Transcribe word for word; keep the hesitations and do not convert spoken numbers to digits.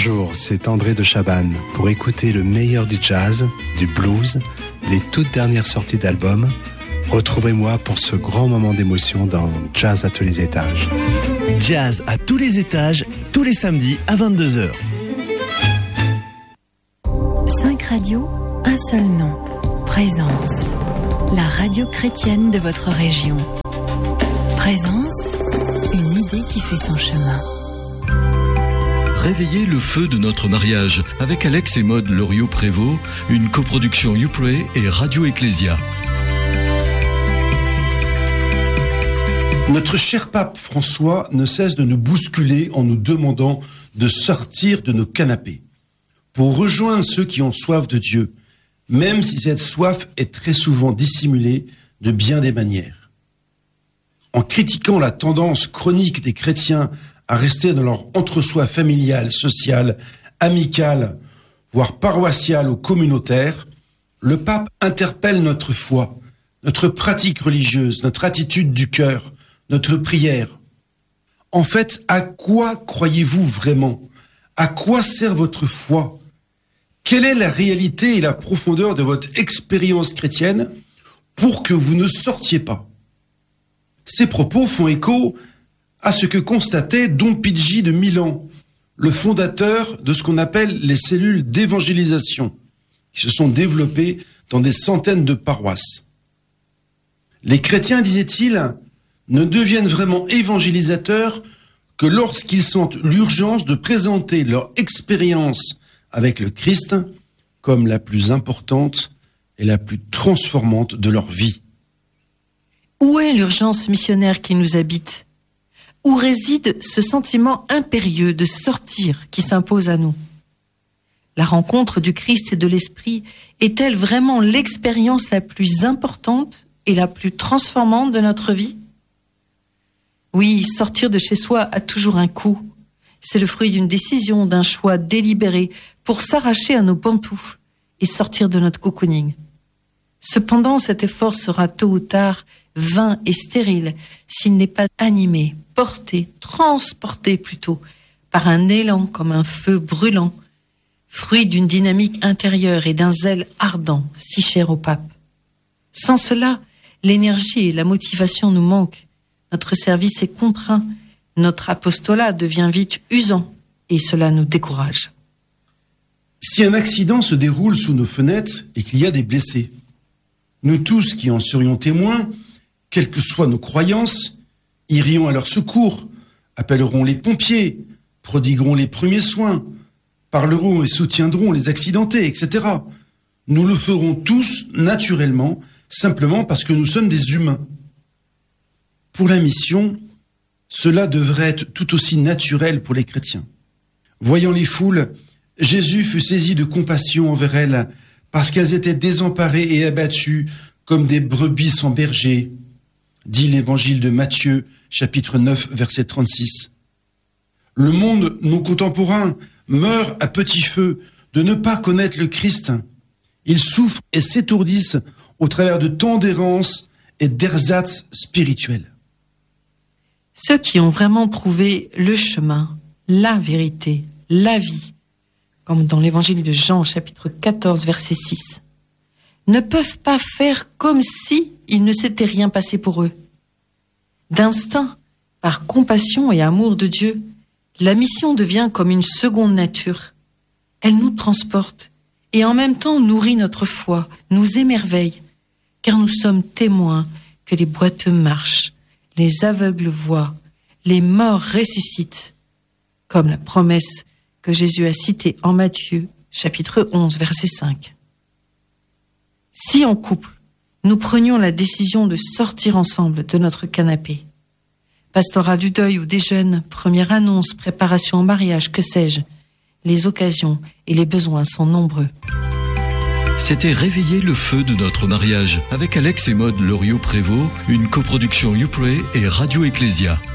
Bonjour, c'est André de Chabannes. Pour écouter le meilleur du jazz, du blues, les toutes dernières sorties d'albums, retrouvez-moi pour ce grand moment d'émotion dans Jazz à tous les étages. Jazz à tous les étages, tous les samedis à vingt-deux heures. cinq radios, un seul nom. Présence. La radio chrétienne de votre région. Présence, une idée qui fait son chemin. Réveillez le feu de notre mariage avec Alex et Maud Loriot-Prévost, une coproduction YouPray et Radio Ecclésia. Notre cher pape François ne cesse de nous bousculer en nous demandant de sortir de nos canapés pour rejoindre ceux qui ont soif de Dieu, même si cette soif est très souvent dissimulée de bien des manières. En critiquant la tendance chronique des chrétiens à rester dans leur entre-soi familial, social, amical, voire paroissial ou communautaire, le pape interpelle notre foi, notre pratique religieuse, notre attitude du cœur, notre prière. En fait, à quoi croyez-vous vraiment? À quoi sert votre foi? Quelle est la réalité et la profondeur de votre expérience chrétienne pour que vous ne sortiez pas? Ces propos font écho à ce que constatait Don Pidgey de Milan, le fondateur de ce qu'on appelle les cellules d'évangélisation, qui se sont développées dans des centaines de paroisses. Les chrétiens, disait-il, ne deviennent vraiment évangélisateurs que lorsqu'ils sentent l'urgence de présenter leur expérience avec le Christ comme la plus importante et la plus transformante de leur vie. Où est l'urgence missionnaire qui nous habite? Où réside ce sentiment impérieux de sortir qui s'impose à nous? La rencontre du Christ et de l'Esprit est-elle vraiment l'expérience la plus importante et la plus transformante de notre vie? Oui, sortir de chez soi a toujours un coût. C'est le fruit d'une décision, d'un choix délibéré pour s'arracher à nos pantoufles et sortir de notre cocooning. Cependant, cet effort sera tôt ou tard vain et stérile s'il n'est pas animé, porté, transporté plutôt, par un élan comme un feu brûlant, fruit d'une dynamique intérieure et d'un zèle ardent, si cher au pape. Sans cela, l'énergie et la motivation nous manquent. Notre service est contraint, notre apostolat devient vite usant et cela nous décourage. Si un accident se déroule sous nos fenêtres et qu'il y a des blessés, nous tous qui en serions témoins, quelles que soient nos croyances, irions à leur secours, appellerons les pompiers, prodiguerons les premiers soins, parlerons et soutiendrons les accidentés, et cetera. Nous le ferons tous naturellement, simplement parce que nous sommes des humains. Pour la mission, cela devrait être tout aussi naturel pour les chrétiens. Voyant les foules, Jésus fut saisi de compassion envers elles, parce qu'elles étaient désemparées et abattues comme des brebis sans berger, dit l'évangile de Matthieu, chapitre neuf, verset trente-six. Le monde, nos contemporains, meurt à petit feu de ne pas connaître le Christ. Ils souffrent et s'étourdissent au travers de tant d'errances et d'ersatz spirituels. Ceux qui ont vraiment prouvé le chemin, la vérité, la vie, comme dans l'évangile de Jean, chapitre quatorze, verset six, ne peuvent pas faire comme si il ne s'était rien passé pour eux. D'instinct, par compassion et amour de Dieu, la mission devient comme une seconde nature. Elle nous transporte et en même temps nourrit notre foi, nous émerveille, car nous sommes témoins que les boiteux marchent, les aveugles voient, les morts ressuscitent, comme la promesse que Jésus a citée en Matthieu, chapitre onze, verset cinq. Si en couple, nous prenions la décision de sortir ensemble de notre canapé, pastoral du deuil ou des jeunes, première annonce, préparation au mariage, que sais-je, les occasions et les besoins sont nombreux. C'était Réveiller le feu de notre mariage avec Alex et Maud Loriot-Prévost, une coproduction YouPray et Radio Ecclésia.